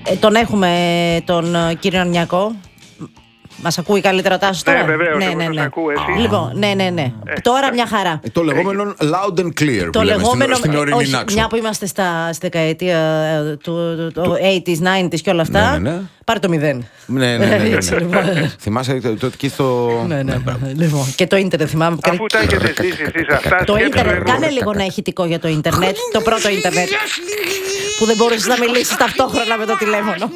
Τον έχουμε τον κύριο Αρνιακό. Μας ακούει καλύτερα Τάσος τώρα? Ναι, βεβαίως, ναι. Ακούω εσείς. Λοιπόν, ναι. Τώρα μια χαρά. Το λεγόμενο loud and clear Το λεγόμενο, στην ορεινή όχι, Νάξο. μια που είμαστε στη δεκαετία του 80s, 90s και όλα αυτά, Ναι. πάρε το 0. Ναι. Θυμάσαι το εκεί στο... Ναι. Λοιπόν, και το ίντερνετ θυμάμαι. Αφού τα έχετε ζήσει εσείς αυτά. Το ίντερνετ, κάνε λίγο ένα ηχητικό για το ίντερνετ. Το πρώτο ίντερνετ. Που δεν μπορούσες να μιλήσεις ταυτόχρονα με το τηλέφωνο.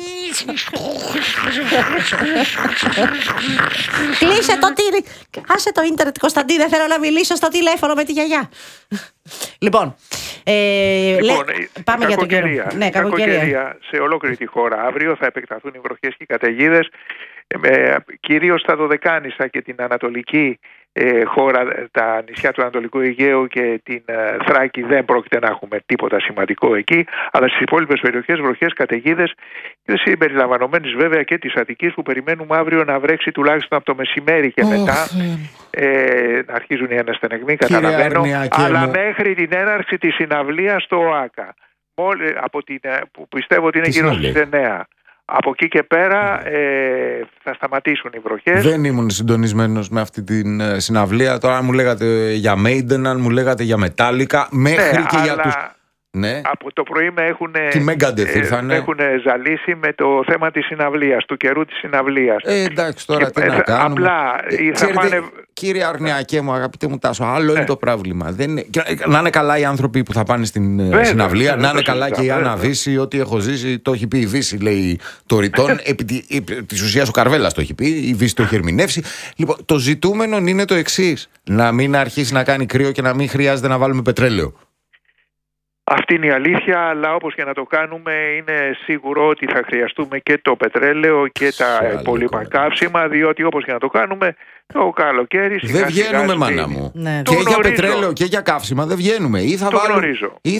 Κλείσε το τύρι. Άσε το ίντερνετ, Κωνσταντίνε, δεν θέλω να μιλήσω στο τηλέφωνο με τη γιαγιά. Λοιπόν, πάμε για τον καιρό. Ναι, κακοκαιρία σε ολόκληρη τη χώρα. Αύριο θα επεκταθούν οι βροχές και οι καταιγίδες, κυρίως στα Δωδεκάνησα και την ανατολική χώρα, τα νησιά του Ανατολικού Αιγαίου και την Θράκη δεν πρόκειται να έχουμε τίποτα σημαντικό εκεί, αλλά στις υπόλοιπες περιοχές βροχές, καταιγίδες, συμπεριλαμβανομένης βέβαια και της Αττικής, που περιμένουμε αύριο να βρέξει τουλάχιστον από το μεσημέρι και μετά. Αρχίζουν οι αναστενεγμοί, καταλαβαίνω, αλλά μέχρι την έναρξη της συναυλίας στο ΟΑΚΑ, που πιστεύω ότι είναι γύρω στις 9. Από εκεί και πέρα θα σταματήσουν οι βροχές. Δεν ήμουν συντονισμένος με αυτή την συναυλία. Τώρα αν μου λέγατε για Maiden, αν μου λέγατε για Metallica, μέχρι και για τους... Ναι. Από το πρωί με έχουν ζαλίσει με το θέμα της συναυλίας, του καιρού της συναυλίας. Εντάξει, τώρα τι να κάνουμε. Απλά ξέρετε, κύριε Αρνιακέ μου, αγαπητέ μου Τάσο, άλλο είναι το πρόβλημα. Να είναι καλά οι άνθρωποι που θα πάνε στην συναυλία, να είναι καλά και η Άννα Βύση. Ό,τι έχω ζήσει το έχει πει η Βύση, λέει το ρητόν. Επί της ουσίας ο Καρβέλας το έχει πει, η Βύση το έχει ερμηνεύσει. Λοιπόν, το ζητούμενο είναι το εξής: να μην αρχίσει να κάνει κρύο και να μην χρειάζεται να βάλουμε πετρέλαιο. Αυτή είναι η αλήθεια, αλλά όπως και να το κάνουμε, είναι σίγουρο ότι θα χρειαστούμε και το πετρέλαιο και τα υπόλοιπα καύσιμα, διότι όπως και να το κάνουμε, το καλοκαίρι δεν βγαίνουμε, μάνα μου. Ναι. Και για πετρέλαιο και για καύσιμα δεν βγαίνουμε. Ή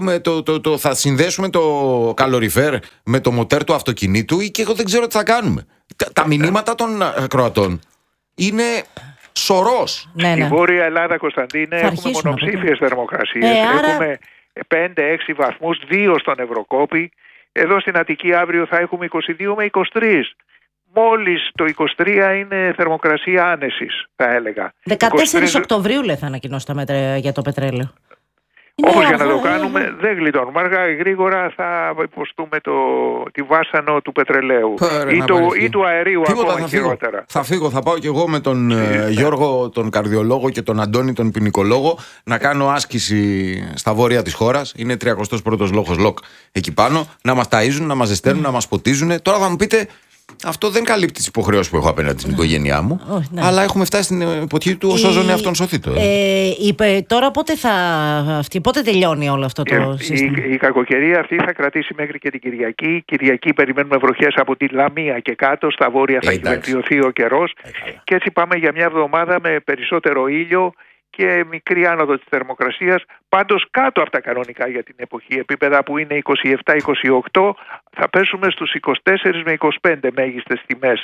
θα συνδέσουμε το καλοριφέρ με το μοτέρ του αυτοκινήτου, ή και εγώ δεν ξέρω τι θα κάνουμε. Τα μηνύματα των ακροατών είναι σωρός. Στη Βόρεια Ελλάδα, Κωνσταντίνε, έχουμε μονοψήφιες θερμοκρασίες. Έχουμε 5-6 βαθμούς, 2 στον Ευρωκόπη. Εδώ στην Αττική αύριο θα έχουμε 22 με 23. Μόλις το 23 είναι θερμοκρασία άνεσης, θα έλεγα. 14 Οκτωβρίου λέει θα ανακοινώσει τα μέτρα για το πετρέλαιο. Όπως για να το κάνουμε, δεν γλιτώνουμε. Αργά ή γρήγορα θα υποστούμε τη βάσανο του πετρελαίου ή του αερίου, ακόμα χειρότερα. Θα φύγω, θα πάω κι εγώ με τον Γιώργο τον καρδιολόγο και τον Αντώνη τον ποινικολόγο να κάνω άσκηση στα βόρεια της χώρας. Είναι 31ος λόγος ΛΟΚ εκεί πάνω. Να μας ταΐζουν, να μας ζεσταίνουν, να μας ποτίζουν. Τώρα θα μου πείτε, αυτό δεν καλύπτει τις υποχρεώσεις που έχω απέναντι στην οικογένειά μου. Αλλά έχουμε φτάσει στην εποχή του όσο ζώνει αυτόν σωθήτο. Τώρα πότε τελειώνει όλο αυτό το σύστημα? Η κακοκαιρία αυτή θα κρατήσει μέχρι και την Κυριακή. Κυριακή περιμένουμε βροχές από τη Λαμία και κάτω. Στα βόρεια θα έχει βελτιωθεί ο καιρός. Και έτσι πάμε για μια εβδομάδα με περισσότερο ήλιο και μικρή άνοδο της θερμοκρασίας, πάντως κάτω από τα κανονικά για την εποχή επίπεδα που είναι 27-28, θα πέσουμε στους 24 με 25 μέγιστες τιμές.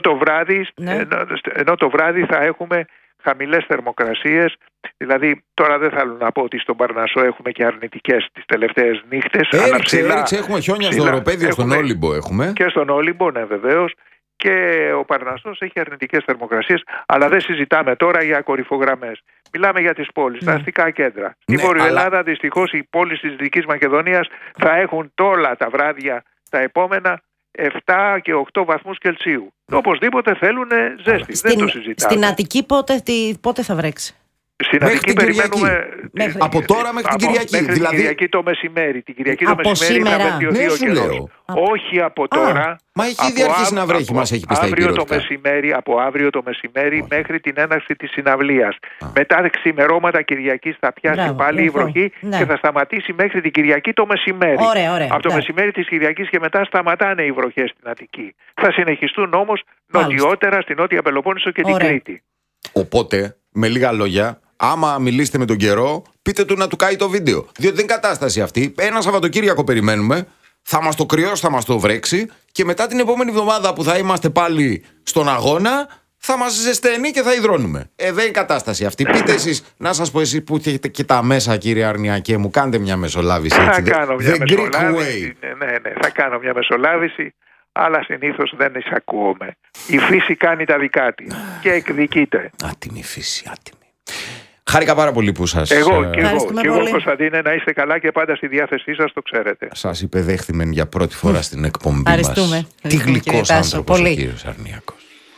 Ενώ το βράδυ θα έχουμε χαμηλές θερμοκρασίες, δηλαδή τώρα δεν θέλω να πω ότι στον Παρνασσό έχουμε και αρνητικές τις τελευταίες νύχτες. Έριξε, έχουμε χιόνια στο Οροπέδιο, στον Όλυμπο έχουμε. Και στον Όλυμπο, ναι, βεβαίως. Και ο Παρνασσός έχει αρνητικές θερμοκρασίες, αλλά δεν συζητάμε τώρα για κορυφογραμμές. Μιλάμε για τις πόλεις, τα αστικά κέντρα. Στη Βόρεια Ελλάδα, δυστυχώς, οι πόλεις της Δυτικής Μακεδονίας θα έχουν όλα τα βράδια τα επόμενα 7 και 8 βαθμούς Κελσίου. Οπωσδήποτε θέλουν ζέστη, δεν το συζητάμε. Στην Αττική πότε θα βρέξει? Στην Αττική περιμένουμε από τώρα μέχρι την Κυριακή. Μέχρι την Κυριακή το μεσημέρι. Την Κυριακή το μεσημέρι θα βελτιωθεί ο καιρός. Όχι από τώρα. Μα έχει ήδη αρχίσει να βρέχει, μας έχει πει στα υπηρετικά. Από αύριο το μεσημέρι μέχρι την έναρξη της συναυλίας. Μετά ξημερώματα Κυριακής θα πιάσει πάλι η βροχή και θα σταματήσει μέχρι την Κυριακή το μεσημέρι. Από το μεσημέρι της Κυριακής και μετά σταματάνε οι βροχές στην Αττική. Θα συνεχιστούν όμως νοτιότερα στην Νότια Πελοπόννησο και την Κρήτη. Οπότε, με λίγα λόγια, άμα μιλήσετε με τον καιρό, πείτε του να του κάει το βίντεο. Διότι δεν είναι κατάσταση αυτή. Ένα Σαββατοκύριακο περιμένουμε, θα μας το κρυώσει, θα μας το βρέξει και μετά την επόμενη εβδομάδα που θα είμαστε πάλι στον αγώνα, θα μας ζεσταίνει και θα υδρώνουμε. Δεν είναι κατάσταση αυτή. Πείτε εσείς, να σας πω εσείς που έχετε και τα μέσα, κύριε Αρνιακέ μου, κάντε μια μεσολάβηση. Θα κάνω μια μεσολάβηση. Ναι, θα κάνω μια μεσολάβηση, αλλά συνήθως δεν εισακούομαι. Η φύση κάνει τα δικά της και εκδικείται. Άτιμη φύση, άτιμη. Χάρηκα πάρα πολύ που σας... Εγώ, Κωνσταντίνε, να είστε καλά και πάντα στη διάθεσή σας, το ξέρετε. Σας υπεδέχθημεν για πρώτη φορά στην εκπομπή μας. Ευχαριστούμε. Τι γλυκός άνθρωπος ο κύριος Αρνιακός.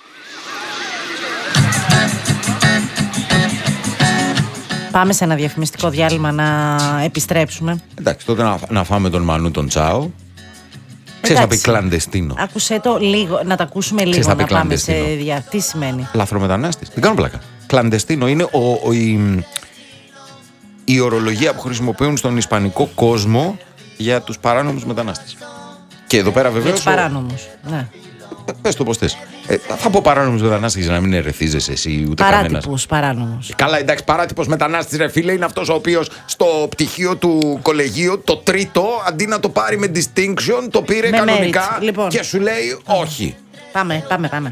Πάμε σε ένα διαφημιστικό διάλειμμα να επιστρέψουμε. Εντάξει, τότε να φάμε τον Μανού τον Τσάο. Ξέρεις να πει κλαντεστίνο. Άκουσέ το λίγο, να τα ακούσουμε λίγο, να πάμε σε τι σημαίνει. Λαθρομετανάστης. Δεν κάνω πλάκα. Κλαντεστίνο είναι η ορολογία που χρησιμοποιούν στον ισπανικό κόσμο για τους παράνομους μετανάστες. Και εδώ πέρα βεβαίως... Για τους παράνομους, ναι. Πες το πως θες. Θα πω παράνομους μετανάστες για να μην ερεθίζεσαι εσύ ούτε κανένας. Παράτυπους παράνομους. Καλά, εντάξει, παράτυπος μετανάστης, ρε φίλε, είναι αυτός ο οποίος στο πτυχίο του κολεγίου, το τρίτο, αντί να το πάρει με distinction, το πήρε κανονικά λοιπόν. Και σου λέει όχι. Πάμε.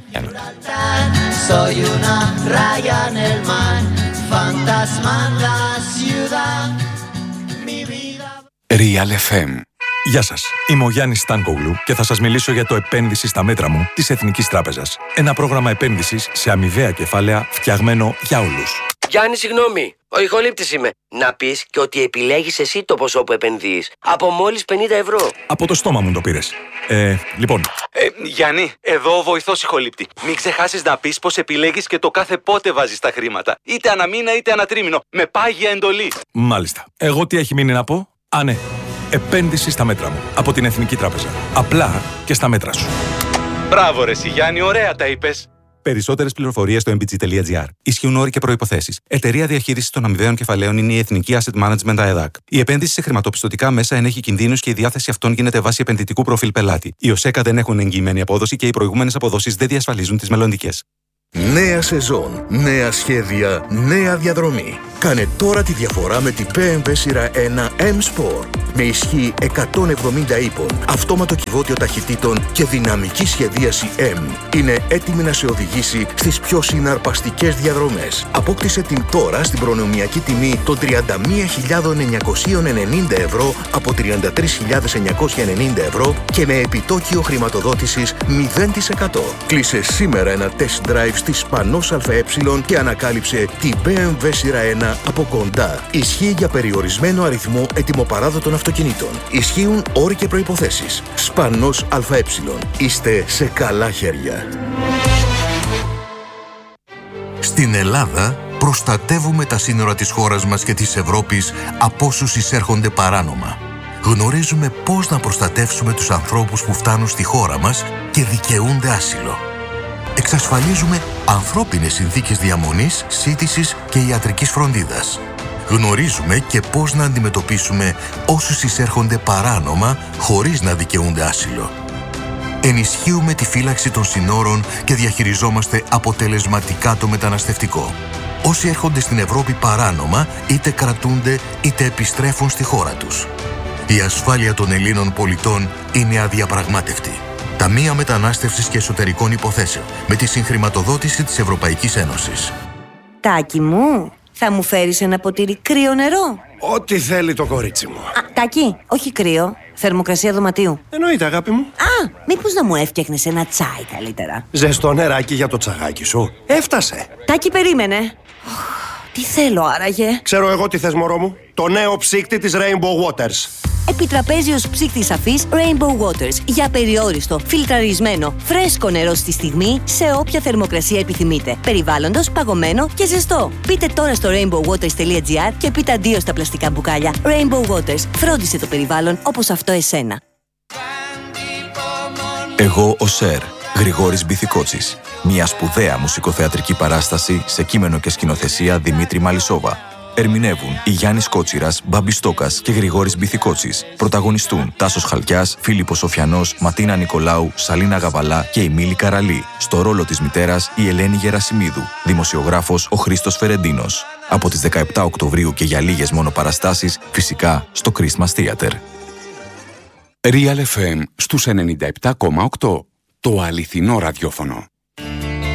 Real FM. Γεια σας, είμαι ο Γιάννης Στάνκογλου και θα σας μιλήσω για το επένδυση στα μέτρα μου της Εθνικής Τράπεζας. Ένα πρόγραμμα επένδυσης σε αμοιβαία κεφάλαια φτιαγμένο για όλους. Γιάννη, συγγνώμη, ο ηχολήπτης είμαι. Να πεις και ότι επιλέγεις εσύ το ποσό που επενδύεις. Από μόλις 50 ευρώ. Από το στόμα μου το πήρες. Λοιπόν. Γιάννη, εδώ ο βοηθός ηχολήπτη. Μην ξεχάσεις να πεις πως επιλέγεις και το κάθε πότε βάζεις τα χρήματα. Είτε αναμήνα είτε ανατρίμηνο. Με πάγια εντολή. Μάλιστα. Εγώ τι έχει μείνει να πω? Α, ναι. Επένδυση στα μέτρα μου. Από την Εθνική Τράπεζα. Απλά και στα μέτρα σου. Μπράβο ρε εσύ Γιάννη, ωραία τα είπες. Περισσότερες πληροφορίες στο mbg.gr. Ισχύουν όροι και προϋποθέσεις. Εταιρεία διαχείρισης των αμοιβαίων κεφαλαίων είναι η Εθνική Asset Management ΑΕΔΑΚ. Η επένδυση σε χρηματοπιστωτικά μέσα ενέχει κινδύνους και η διάθεση αυτών γίνεται βάσει επενδυτικού προφίλ πελάτη. Οι ΟΣΕΚΑ δεν έχουν εγγυημένη απόδοση και οι προηγούμενες αποδόσεις δεν διασφαλίζουν τις μελλοντικές. Νέα σεζόν, νέα σχέδια, νέα διαδρομή. Κάνε τώρα τη διαφορά με την BMW σειρά 1 M-Sport. Με ισχύ 170 ύπων, αυτόματο κυβότιο ταχυτήτων και δυναμική σχεδίαση M. Είναι έτοιμη να σε οδηγήσει στις πιο συναρπαστικές διαδρομές. Απόκτησε την τώρα στην προνομιακή τιμή των 31.990 ευρώ από 33.990 ευρώ και με επιτόκιο χρηματοδότησης 0%. Κλείσε σήμερα ένα test drive στη Σπανός ΑΕ και ανακάλυψε την BMW σειρά 1 από κοντά. Ισχύει για περιορισμένο αριθμό ετοιμοπαράδοτων αυτοκινήτων. Ισχύουν όροι και προϋποθέσεις. Σπανός ΑΕ. Είστε σε καλά χέρια. Στην Ελλάδα προστατεύουμε τα σύνορα της χώρας μας και της Ευρώπης από όσους εισέρχονται παράνομα. Γνωρίζουμε πώς να προστατεύσουμε τους ανθρώπους που φτάνουν στη χώρα μας και δικαιούνται άσυλο. Εξασφαλίζουμε ανθρώπινες συνθήκες διαμονής, σύντησης και ιατρικής φροντίδας. Γνωρίζουμε και πώς να αντιμετωπίσουμε όσους εισέρχονται παράνομα χωρίς να δικαιούνται άσυλο. Ενισχύουμε τη φύλαξη των συνόρων και διαχειριζόμαστε αποτελεσματικά το μεταναστευτικό. Όσοι έρχονται στην Ευρώπη παράνομα είτε κρατούνται είτε επιστρέφουν στη χώρα τους. Η ασφάλεια των Ελλήνων πολιτών είναι αδιαπραγμάτευτη. Ταμεία Μετανάστευσης και Εσωτερικών Υποθέσεων με τη συγχρηματοδότηση της Ευρωπαϊκής Ένωσης. Τάκη μου, θα μου φέρεις ένα ποτήρι κρύο νερό? Ό,τι θέλει το κορίτσι μου. Τάκη, όχι κρύο, θερμοκρασία δωματίου. Εννοείται αγάπη μου. Μήπως να μου έφτιαχνες ένα τσάι καλύτερα? Ζεστό νεράκι για το τσαγάκι σου. Έφτασε. Τάκη, περίμενε. Τι θέλω άραγε? Ξέρω εγώ τι θες μωρό μου. Το νέο ψύκτη της Rainbow Waters. Επιτραπέζιος ψύκτης αφής Rainbow Waters για απεριόριστο, φιλτραρισμένο, φρέσκο νερό στη στιγμή σε όποια θερμοκρασία επιθυμείτε. Περιβάλλοντος, παγωμένο και ζεστό. Μπείτε τώρα στο rainbowwaters.gr και πείτε αντίο στα πλαστικά μπουκάλια. Rainbow Waters. Φρόντισε το περιβάλλον όπως αυτό εσένα. Εγώ ο Σερ, Γρηγόρης Μπιθικότσης. Μια σπουδαία μουσικοθεατρική παράσταση σε κείμενο και σκηνοθεσία Δημήτρη Μαλισσόβα. Ερμηνεύουν η Γιάννης Κότσιρας, Μπάμπης Στόκας και Γρηγόρης Μπιθικότσης. Πρωταγωνιστούν Τάσος Χαλκιάς, Φίλιππος Σοφιανός, Ματίνα Νικολάου, Σαλίνα Γαβαλά και η Μίλη Καραλή. Στο ρόλο της μητέρας η Ελένη Γερασιμίδου. Δημοσιογράφος ο Χρήστος Φερεντίνος. Από τις 17 Οκτωβρίου και για λίγες μόνο παραστάσεις, φυσικά στο Christmas Theater. Real FM στους 97,8. Το αληθινό ραδιόφωνο.